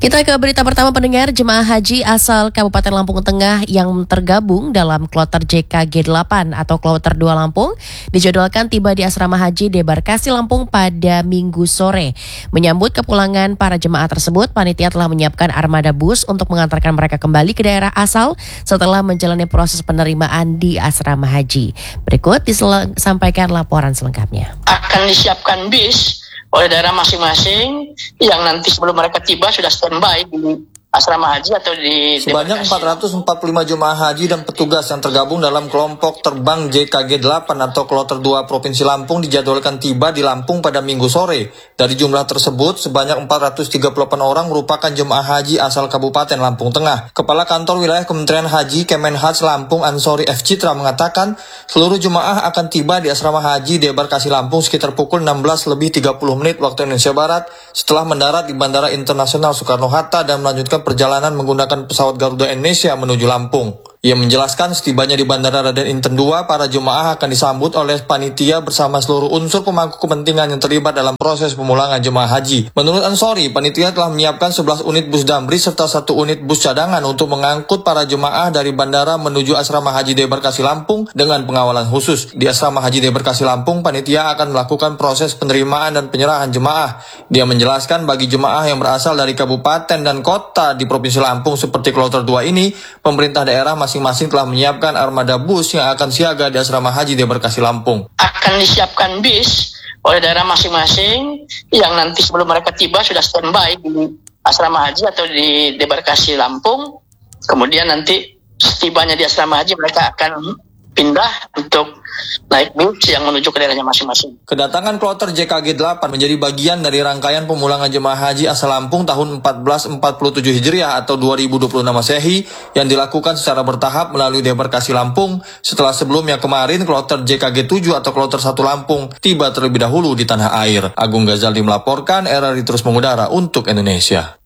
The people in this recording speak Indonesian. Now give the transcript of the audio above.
Kita ke berita pertama pendengar, jemaah haji asal Kabupaten Lampung Tengah yang tergabung dalam kloter JKG 8 atau kloter 2 Lampung dijadwalkan tiba di asrama haji Debarkasi Lampung pada Minggu sore. Menyambut kepulangan para jemaah tersebut, panitia telah menyiapkan armada bus untuk mengantarkan mereka kembali ke daerah asal setelah menjalani proses penerimaan di asrama haji. Berikut disampaikan laporan selengkapnya. Akan disiapkan bis oleh daerah masing-masing yang nanti sebelum mereka tiba sudah standby di asrama haji atau di sebanyak 445 jemaah haji dan petugas yang tergabung dalam kelompok terbang JKG 8 atau kloter 2 Provinsi Lampung dijadwalkan tiba di Lampung pada Minggu sore. Dari jumlah tersebut, sebanyak 438 orang merupakan jemaah haji asal Kabupaten Lampung Tengah. Kepala Kantor Wilayah Kementerian Haji Kemenhaj Lampung Ansori F. Citra mengatakan, seluruh jemaah akan tiba di asrama haji Debarkasi Lampung sekitar pukul 16:30 waktu Indonesia Barat setelah mendarat di Bandara Internasional Soekarno-Hatta dan melanjutkan perjalanan menggunakan pesawat Garuda Indonesia menuju Lampung. Ia menjelaskan setibanya di Bandara Raden Inten II, para jemaah akan disambut oleh panitia bersama seluruh unsur pemangku kepentingan yang terlibat dalam proses pemulangan jemaah haji. Menurut Ansori, panitia telah menyiapkan 11 unit bus damri serta 1 unit bus cadangan untuk mengangkut para jemaah dari bandara menuju asrama haji Debarkasi Lampung dengan pengawalan khusus. Di asrama haji Debarkasi Lampung, panitia akan melakukan proses penerimaan dan penyerahan jemaah. Dia menjelaskan bagi jemaah yang berasal dari kabupaten dan kota di Provinsi Lampung seperti kloter 2 ini, pemerintah daerah masing-masing telah menyiapkan armada bus yang akan siaga di asrama haji Debarkasi Lampung. Akan disiapkan bis oleh daerah masing-masing yang nanti sebelum mereka tiba sudah standby di asrama haji atau di Debarkasi Lampung. Kemudian nanti setibanya di asrama haji mereka akan pindah untuk naik bus yang menuju ke daerahnya masing-masing. Kedatangan kloter JKG 8 menjadi bagian dari rangkaian pemulangan jemaah haji asal Lampung tahun 1447 Hijriah atau 2026 Masehi yang dilakukan secara bertahap melalui Debarkasi Lampung setelah sebelumnya kemarin kloter JKG 7 atau kloter 1 Lampung tiba terlebih dahulu di tanah air. Agung Ghazali melaporkan, RRI terus mengudara untuk Indonesia.